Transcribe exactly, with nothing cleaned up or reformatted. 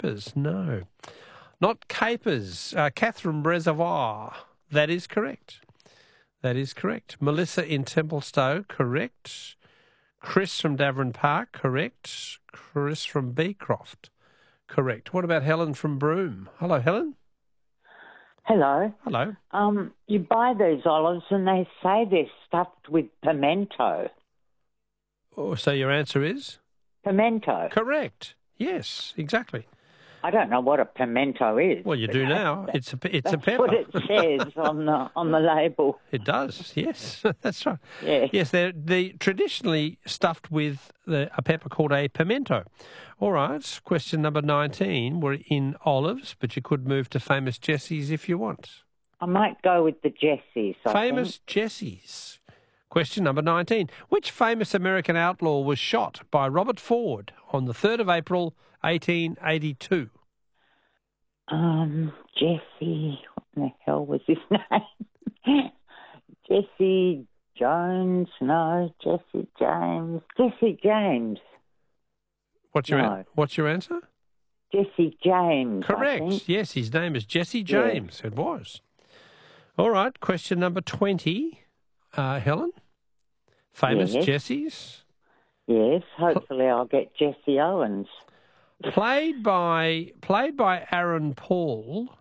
capers, no. Not capers, uh, Catherine Reservoir. That is correct. That is correct. Melissa in Templestowe, correct. Chris from Davern Park, correct. Chris from Beecroft, correct. What about Helen from Broome? Hello, Helen. Hello. Hello. Um, you buy these olives and they say they're stuffed with pimento. Oh, so your answer is? Pimento. Correct. Yes, exactly. I don't know what a pimento is. Well, you do now. It's a it's a That's pepper. what it says on the on the label. It does. Yes, that's right. Yeah. Yes, they're they traditionally stuffed with the, a pepper called a pimento. All right. Question number nineteen. We're in olives, but you could move to famous Jessies if you want. I might go with the Jessies. I Famous think. Jessies. Question number nineteen. Which famous American outlaw was shot by Robert Ford on the third of April, eighteen eighty-two? Um, Jesse. What the hell was his name? Jesse Jones? No, Jesse James. Jesse James. What's your No. an- What's your answer? Jesse James. I Correct. think. Yes, his name is Jesse James. It was. All right. Question number twenty. Uh, Helen. Famous Yes. Jessies. Yes, hopefully I'll get Jesse Owens. Played by played by Aaron Paul.